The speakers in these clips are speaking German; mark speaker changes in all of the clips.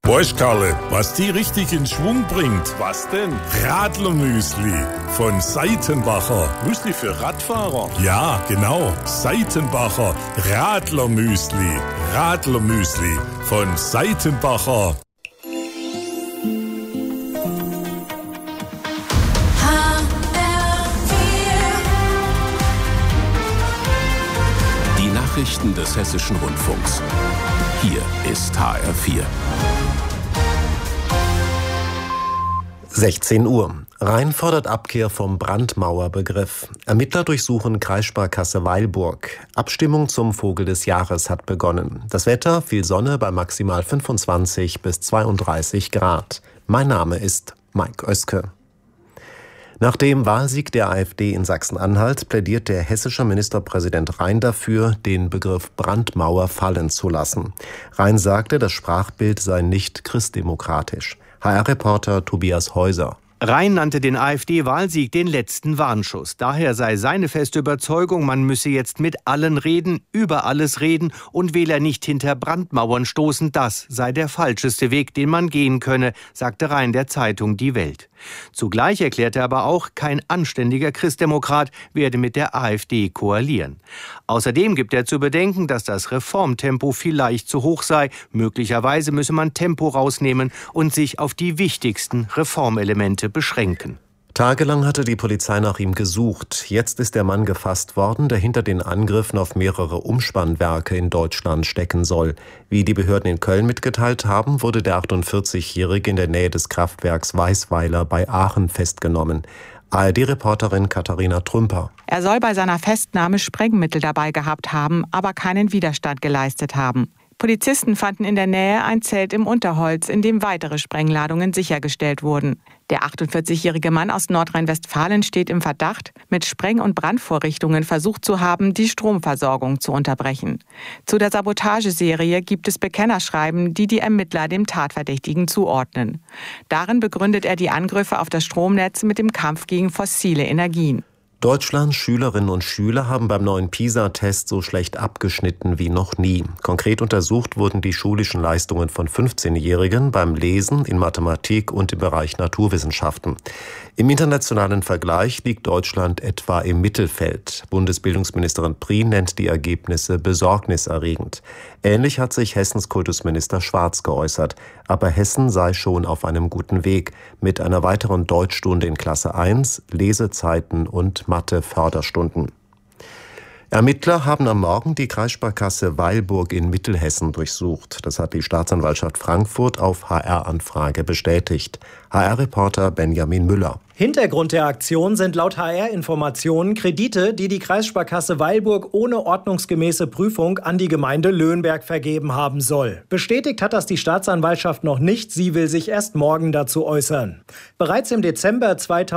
Speaker 1: Weißt Karle, was die richtig in Schwung bringt? Was denn? Radlermüsli von Seitenbacher. Müsli für Radfahrer? Ja, genau. Seitenbacher Radlermüsli. Radlermüsli von Seitenbacher.
Speaker 2: Die Nachrichten des Hessischen Rundfunks. Hier ist HR4.
Speaker 3: 16 Uhr. Rhein fordert Abkehr vom Brandmauerbegriff. Ermittler durchsuchen Kreissparkasse Weilburg. Abstimmung zum Vogel des Jahres hat begonnen. Das Wetter, viel Sonne bei maximal 25 bis 32 Grad. Mein Name ist Mike Oeske. Nach dem Wahlsieg der AfD in Sachsen-Anhalt plädiert der hessische Ministerpräsident Rhein dafür, den Begriff Brandmauer fallen zu lassen. Rhein sagte, das Sprachbild sei nicht christdemokratisch. HR-Reporter Tobias Häuser.
Speaker 4: Rhein nannte den AfD-Wahlsieg den letzten Warnschuss. Daher sei seine feste Überzeugung, man müsse jetzt mit allen reden, über alles reden und Wähler nicht hinter Brandmauern stoßen. Das sei der falscheste Weg, den man gehen könne, sagte Rhein der Zeitung Die Welt. Zugleich erklärte er aber auch, kein anständiger Christdemokrat werde mit der AfD koalieren. Außerdem gibt er zu bedenken, dass das Reformtempo vielleicht zu hoch sei. Möglicherweise müsse man Tempo rausnehmen und sich auf die wichtigsten Reformelemente beschränken.
Speaker 3: Tagelang hatte die Polizei nach ihm gesucht. Jetzt ist der Mann gefasst worden, der hinter den Angriffen auf mehrere Umspannwerke in Deutschland stecken soll. Wie die Behörden in Köln mitgeteilt haben, wurde der 48-Jährige in der Nähe des Kraftwerks Weißweiler bei Aachen festgenommen. ARD-Reporterin Katharina Trümper.
Speaker 5: Er soll bei seiner Festnahme Sprengmittel dabei gehabt haben, aber keinen Widerstand geleistet haben. Polizisten fanden in der Nähe ein Zelt im Unterholz, in dem weitere Sprengladungen sichergestellt wurden. Der 48-jährige Mann aus Nordrhein-Westfalen steht im Verdacht, mit Spreng- und Brandvorrichtungen versucht zu haben, die Stromversorgung zu unterbrechen. Zu der Sabotageserie gibt es Bekennerschreiben, die die Ermittler dem Tatverdächtigen zuordnen. Darin begründet er die Angriffe auf das Stromnetz mit dem Kampf gegen fossile Energien.
Speaker 3: Deutschlands Schülerinnen und Schüler haben beim neuen PISA-Test so schlecht abgeschnitten wie noch nie. Konkret untersucht wurden die schulischen Leistungen von 15-Jährigen beim Lesen, in Mathematik und im Bereich Naturwissenschaften. Im internationalen Vergleich liegt Deutschland etwa im Mittelfeld. Bundesbildungsministerin Prien nennt die Ergebnisse besorgniserregend. Ähnlich hat sich Hessens Kultusminister Schwarz geäußert. Aber Hessen sei schon auf einem guten Weg mit einer weiteren Deutschstunde in Klasse 1, Lesezeiten und Mathe-Förderstunden. Ermittler haben am Morgen die Kreissparkasse Weilburg in Mittelhessen durchsucht. Das hat die Staatsanwaltschaft Frankfurt auf HR-Anfrage bestätigt. HR-Reporter Benjamin Müller.
Speaker 6: Hintergrund der Aktion sind laut HR-Informationen Kredite, die die Kreissparkasse Weilburg ohne ordnungsgemäße Prüfung an die Gemeinde Löhnberg vergeben haben soll. Bestätigt hat das die Staatsanwaltschaft noch nicht, sie will sich erst morgen dazu äußern. Bereits im Dezember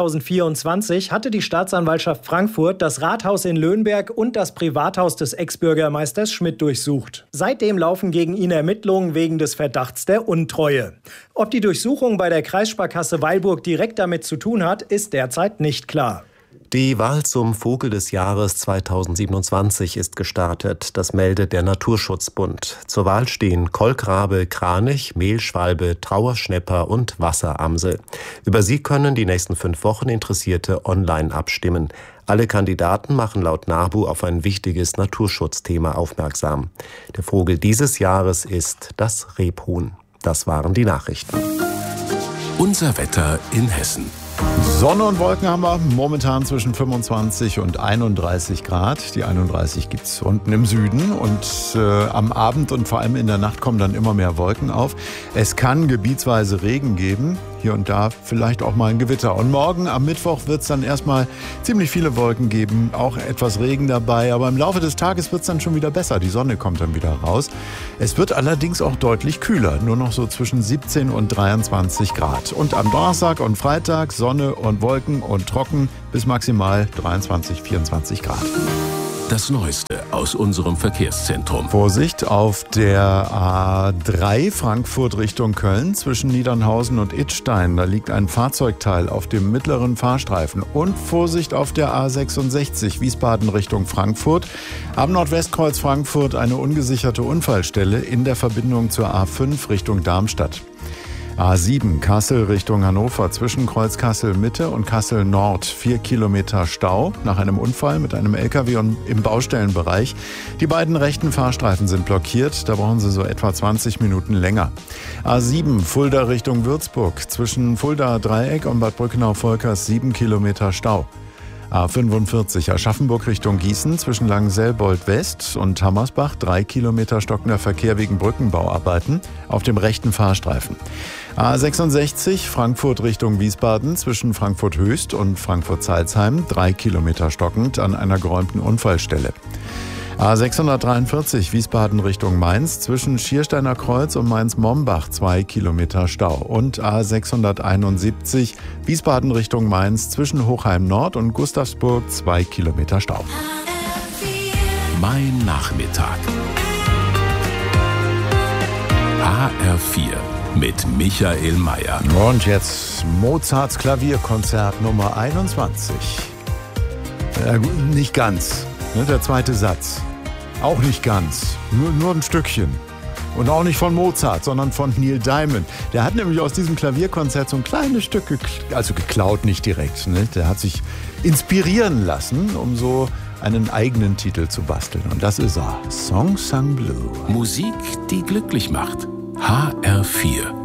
Speaker 6: 2024 hatte die Staatsanwaltschaft Frankfurt das Rathaus in Löhnberg und das Privathaus des Ex-Bürgermeisters Schmidt durchsucht. Seitdem laufen gegen ihn Ermittlungen wegen des Verdachts der Untreue. Ob die Durchsuchung bei der Kreissparkasse Weilburg direkt damit zu tun hat, ist derzeit nicht klar.
Speaker 3: Die Wahl zum Vogel des Jahres 2027 ist gestartet. Das meldet der Naturschutzbund. Zur Wahl stehen Kolkrabe, Kranich, Mehlschwalbe, Trauerschnäpper und Wasseramsel. Über sie können die nächsten 5 Wochen Interessierte online abstimmen. Alle Kandidaten machen laut NABU auf ein wichtiges Naturschutzthema aufmerksam. Der Vogel dieses Jahres ist das Rebhuhn. Das waren die Nachrichten.
Speaker 2: Unser Wetter in Hessen.
Speaker 7: Sonne und Wolken haben wir momentan zwischen 25 und 31 Grad. Die 31 gibt es unten im Süden und am Abend und vor allem in der Nacht kommen dann immer mehr Wolken auf. Es kann gebietsweise Regen geben, hier und da vielleicht auch mal ein Gewitter. Und morgen am Mittwoch wird es dann erstmal ziemlich viele Wolken geben, auch etwas Regen dabei. Aber im Laufe des Tages wird es dann schon wieder besser. Die Sonne kommt dann wieder raus. Es wird allerdings auch deutlich kühler, nur noch so zwischen 17 und 23 Grad. Und am Donnerstag und Freitag Sonne und Wolken und trocken bis maximal 23, 24 Grad.
Speaker 2: Das Neueste aus unserem Verkehrszentrum.
Speaker 7: Vorsicht auf der A3 Frankfurt Richtung Köln zwischen Niedernhausen und Idstein. Da liegt ein Fahrzeugteil auf dem mittleren Fahrstreifen. Und Vorsicht auf der A66 Wiesbaden Richtung Frankfurt. Am Nordwestkreuz Frankfurt eine ungesicherte Unfallstelle in der Verbindung zur A5 Richtung Darmstadt. A7 Kassel Richtung Hannover zwischen Kreuz Kassel Mitte und Kassel Nord 4 Kilometer Stau nach einem Unfall mit einem LKW im Baustellenbereich. Die beiden rechten Fahrstreifen sind blockiert, da brauchen Sie so etwa 20 Minuten länger. A7 Fulda Richtung Würzburg zwischen Fulda Dreieck und Bad Brückenau-Volkers 7 Kilometer Stau. A45 Aschaffenburg Richtung Gießen zwischen Langenselbold West und Hammersbach 3 Kilometer stockender Verkehr wegen Brückenbauarbeiten auf dem rechten Fahrstreifen. A66 Frankfurt Richtung Wiesbaden zwischen Frankfurt Höchst und Frankfurt-Salzheim 3 Kilometer stockend an einer geräumten Unfallstelle. A643 Wiesbaden Richtung Mainz zwischen Schiersteiner Kreuz und Mainz-Mombach 2 Kilometer Stau. Und A671 Wiesbaden Richtung Mainz zwischen Hochheim Nord und Gustavsburg 2 Kilometer Stau.
Speaker 2: Mein Nachmittag. HR4 mit Michael Mayer.
Speaker 7: Und jetzt Mozarts Klavierkonzert Nummer 21. Nicht ganz. Der zweite Satz. Auch nicht ganz. Nur ein Stückchen. Und auch nicht von Mozart, sondern von Neil Diamond. Der hat nämlich aus diesem Klavierkonzert so ein kleines Stück geklaut, nicht direkt. Ne? Der hat sich inspirieren lassen, um so einen eigenen Titel zu basteln. Und das ist er. Song Sung Blue.
Speaker 2: Musik, die glücklich macht. HR4.